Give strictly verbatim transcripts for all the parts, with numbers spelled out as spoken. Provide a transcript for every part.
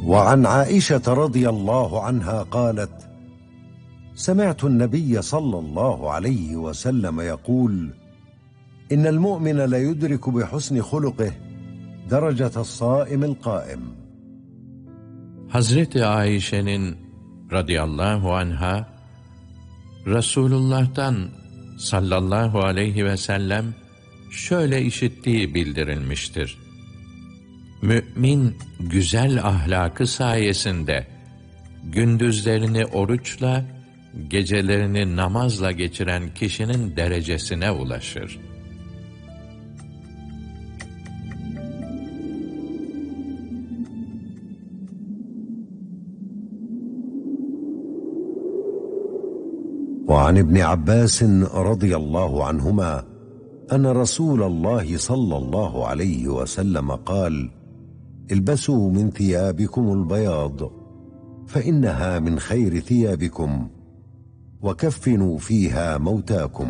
وعن عائشة رضي الله عنها قالت: سمعت النبي صلى الله عليه وسلم يقول: إن المؤمن ليدرك بحسن خلقه درجة الصائم القائم. Hazreti Ayşe'nin radıyallahu anha, Resulullah'tan sallallahu aleyhi ve sellem şöyle işittiği bildirilmiştir: Mü'min güzel ahlakı sayesinde gündüzlerini oruçla, gecelerini namazla geçiren kişinin derecesine ulaşır. وعن ابن عباس رضي الله عنهما أن رسول الله صلى الله عليه وسلم قال: البسوا من ثيابكم البياض فإنها من خير ثيابكم وكفنوا فيها موتاكم.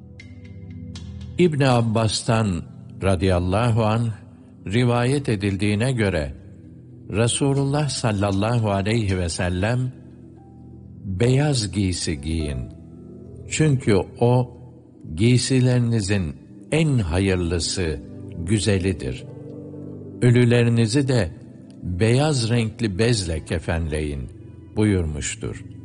İbn Abbas'tan radıyallahu anh rivayet edildiğine göre Resulullah sallallahu aleyhi ve sellem, beyaz giysi giyin. Çünkü o giysilerinizin en hayırlısı, güzelidir. Ölülerinizi de beyaz renkli bezle kefenleyin buyurmuştur.